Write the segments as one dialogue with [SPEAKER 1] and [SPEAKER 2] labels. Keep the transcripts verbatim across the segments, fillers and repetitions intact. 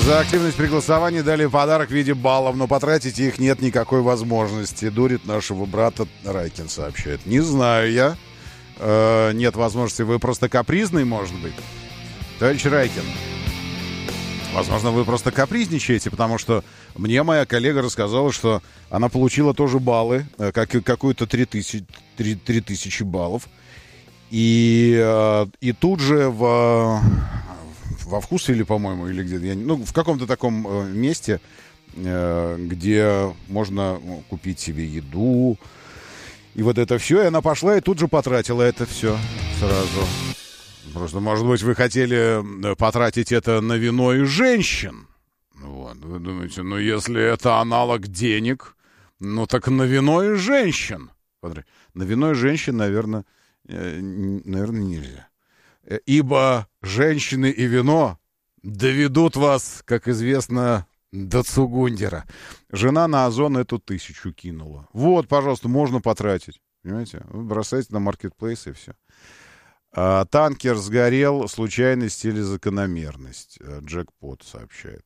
[SPEAKER 1] За активность при голосовании дали подарок в виде баллов, но потратить их нет никакой возможности. Дурит нашего брата, Райкин сообщает. Не знаю я. Э, нет возможности. Вы просто капризный, может быть? Товарищ Райкин. Возможно, вы просто капризничаете, потому что мне моя коллега рассказала, что она получила тоже баллы, как, какую-то три тысячи баллов. И, и тут же в... во Вкусвилле, по-моему, или где-то, ну, в каком-то таком э, месте, э, где можно ну, купить себе еду, и вот это все, и она пошла и тут же потратила это все сразу. Просто, может быть, вы хотели потратить это на вино и женщин. Вот, вы думаете, ну, если это аналог денег, ну, так на вино и женщин. На вино и женщин, наверное, э, наверное, нельзя. Ибо женщины и вино доведут вас, как известно, до Цугундера. Жена на Озон эту тысячу кинула. Вот, пожалуйста, можно потратить. Понимаете? Вы бросаете на маркетплейс и все. А, танкер сгорел. Случайность или закономерность? Джекпот сообщает.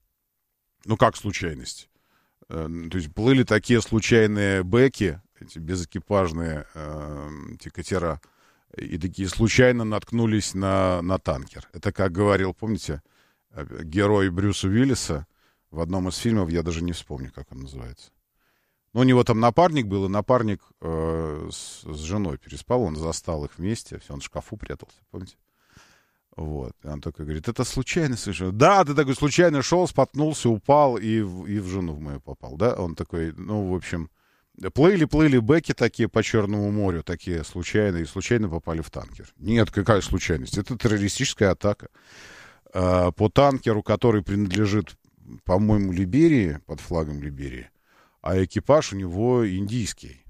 [SPEAKER 1] Ну, как случайность? То есть плыли такие случайные бэки, эти безэкипажные э, эти катера, и такие случайно наткнулись на, на танкер. Это, как говорил, помните, герой Брюса Уиллиса в одном из фильмов, я даже не вспомню, как он называется. Ну, у него там напарник был, и напарник э, с, с женой переспал, он застал их вместе, все, он в шкафу прятался, помните? Вот. И он такой говорит, это случайно совершенно. Да, ты такой случайно шел, споткнулся, упал и в, и в жену в мою попал, да? Он такой, ну, в общем... Плыли-плыли бэки такие по Черному морю, такие случайные, и случайно попали в танкер. Нет, какая случайность? Это террористическая атака э, по танкеру, который принадлежит, по-моему, Либерии, под флагом Либерии, а экипаж у него индийский.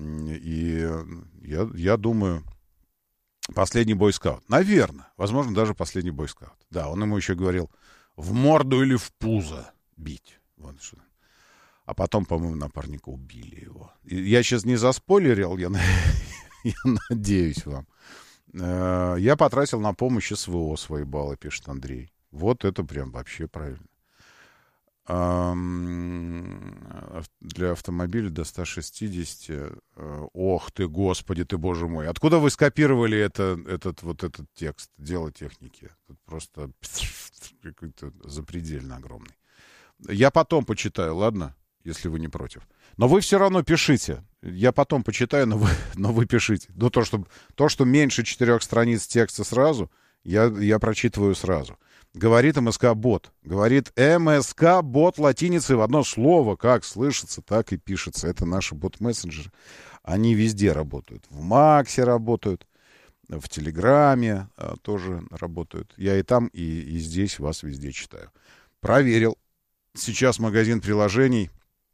[SPEAKER 1] И я, я думаю, последний бойскаут. Наверное, возможно, даже последний бойскаут. Да, он ему еще говорил, в морду или в пузо бить. Вот что. А потом, по-моему, напарника убили его. И я сейчас не заспойлерил, я, я надеюсь вам. Я потратил на помощь СВО свои баллы, пишет Андрей. Вот это прям вообще правильно. Для автомобиля до ста шестидесяти. Ох ты, господи ты, боже мой. Откуда вы скопировали это, этот, вот этот текст? Дело техники. Тут просто какой-то запредельно огромный. Я потом почитаю, ладно? Если вы не против. Но вы все равно пишите. Я потом почитаю, но вы, но вы пишите. Ну, то, что, то, что меньше четырех страниц текста сразу, я, я прочитываю сразу. Говорит МСК-бот. Говорит МСК-бот латиницей в одно слово. Как слышится, так и пишется. Это наши бот-мессенджеры. Они везде работают. В Максе работают. В Телеграме а, тоже работают. Я и там, и, и здесь вас везде читаю. Проверил. Сейчас магазин приложений.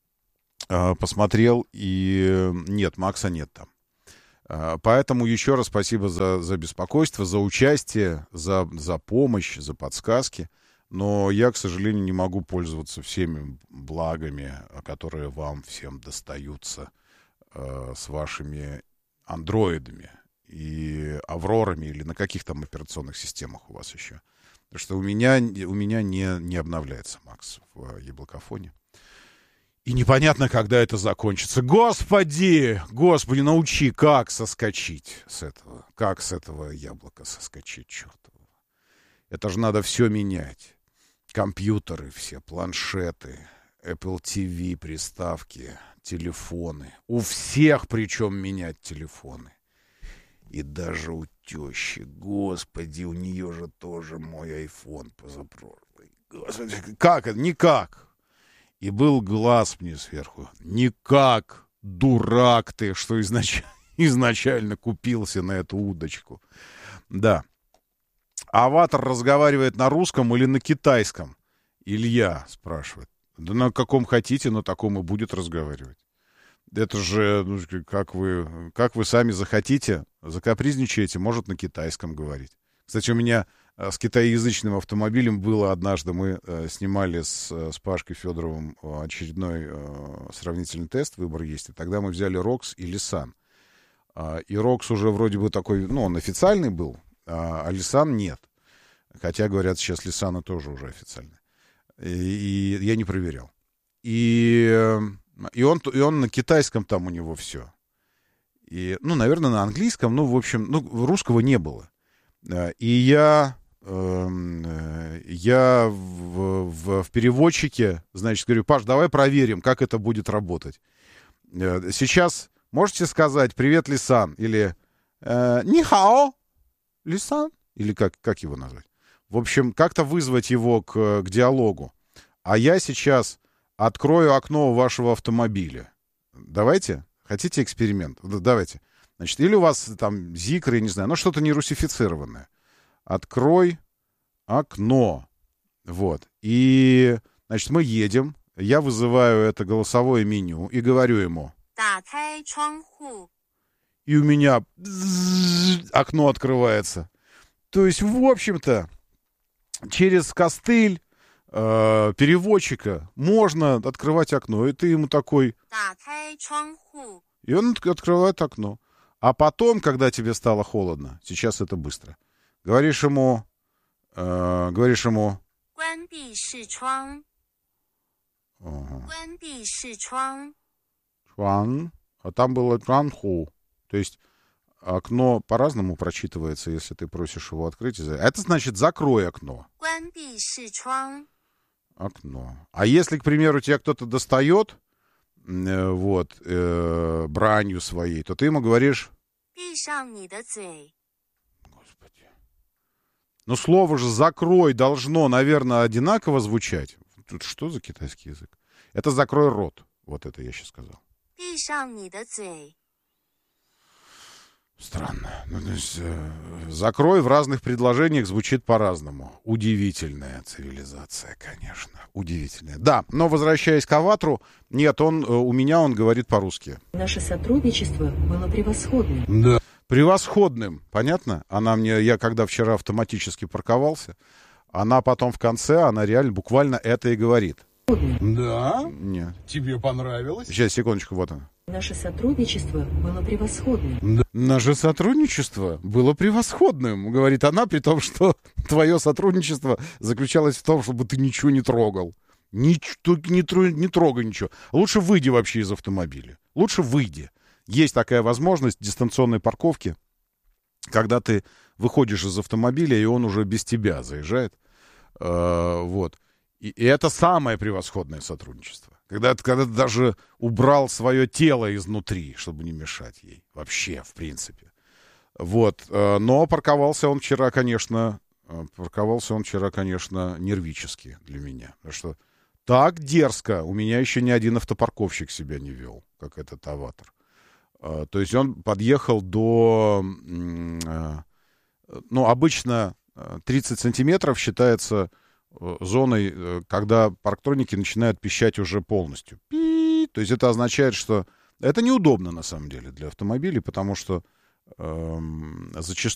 [SPEAKER 1] Посмотрел, и нет, Макса нет там. Поэтому еще раз спасибо за, за беспокойство, за участие, за, за помощь, за подсказки. Но я, к сожалению, не могу пользоваться всеми благами, которые вам всем достаются э, с вашими андроидами и аврорами или на каких там операционных системах у вас еще. Потому что у меня, у меня не, не обновляется Макс в яблокофоне. И непонятно, когда это закончится. Господи! Господи, научи, как соскочить с этого. Как с этого яблока соскочить, чертового. Это же надо все менять. Компьютеры все, планшеты, Apple ти ви, приставки, телефоны. У всех причем менять телефоны. И даже у тещи. Господи, у нее же тоже мой айфон позапрошлый. Господи, как это? Никак. И был глаз мне сверху. Никак, дурак ты, что изнач... изначально купился на эту удочку. Да. Аватар разговаривает на русском или на китайском? Илья спрашивает. Да на каком хотите, на таком и будет разговаривать. Это же, ну, как вы, как вы сами захотите, закапризничаете, может на китайском говорить. Кстати, у меня с китаеязычным автомобилем было однажды, мы э, снимали с, с Пашкой Федоровым очередной э, сравнительный тест, выбор есть, и тогда мы взяли Рокс и Лисан. А, и Рокс уже вроде бы такой, ну, он официальный был, а, а Лисан нет. Хотя, говорят, сейчас Лисаны тоже уже официальные. И, и я не проверял. И, и, он, и он на китайском там у него все. И, ну, наверное, на английском, ну, в общем, ну, русского не было. И я, э, я в, в, в переводчике, значит, говорю: Паш, давай проверим, как это будет работать. Сейчас можете сказать «Привет, Лисан» или э, «Нихао, Лисан», или как, как его назвать? В общем, как-то вызвать его к, к диалогу. А я сейчас открою окно вашего автомобиля. Давайте? Хотите эксперимент? Давайте. Значит, или у вас там зикры, я не знаю, ну что-то не русифицированное. Открой окно. Вот. И, значит, мы едем. Я вызываю это голосовое меню и говорю ему. И у меня окно открывается. То есть, в общем-то, через костыль э, переводчика можно открывать окно. И ты ему такой... И он открывает окно. А потом, когда тебе стало холодно, сейчас это быстро, говоришь ему... Э, говоришь ему... Ага. Чуан. А там было чуанху. То есть... Окно по-разному прочитывается, если ты просишь его открыть. Это значит «закрой окно». Окно. А если, к примеру, тебя кто-то достает э, вот, э, бранью своей, то ты ему говоришь... Господи. Ну, слово же «закрой» должно, наверное, одинаково звучать. Тут что за китайский язык? Это «закрой рот». Вот это я сейчас сказал. Странно. Ну, то есть, э, «закрой» в разных предложениях звучит по-разному. Удивительная цивилизация, конечно. Удивительная. Да, но возвращаясь к Аватру, нет, он, э, у меня он говорит по-русски.
[SPEAKER 2] Наше сотрудничество было превосходным.
[SPEAKER 1] Да. Превосходным. Понятно? Она мне, я когда вчера автоматически парковался, она потом в конце, она реально буквально это и говорит.
[SPEAKER 3] Да?
[SPEAKER 1] Нет.
[SPEAKER 3] Тебе понравилось?
[SPEAKER 1] Сейчас, секундочку, вот она.
[SPEAKER 2] Наше сотрудничество было превосходным.
[SPEAKER 1] Да. Наше сотрудничество было превосходным, говорит она, при том, что твое сотрудничество заключалось в том, чтобы ты ничего не трогал. Ничего, не, не трогай ничего. Лучше выйди вообще из автомобиля. Лучше выйди. Есть такая возможность дистанционной парковки, когда ты выходишь из автомобиля, и он уже без тебя заезжает. Э, вот. И, и это самое превосходное сотрудничество. Когда, когда ты даже убрал свое тело изнутри, чтобы не мешать ей. Вообще, в принципе. Вот. Но парковался он вчера, конечно, парковался он вчера, конечно, нервически для меня. Потому что так дерзко у меня еще ни один автопарковщик себя не вел, как этот Аватар. То есть он подъехал до... Ну, обычно тридцать сантиметров считается... зоной, когда парктроники начинают пищать уже полностью. Пи! То есть это означает, что это неудобно на самом деле для автомобилей, потому что эм, зачастую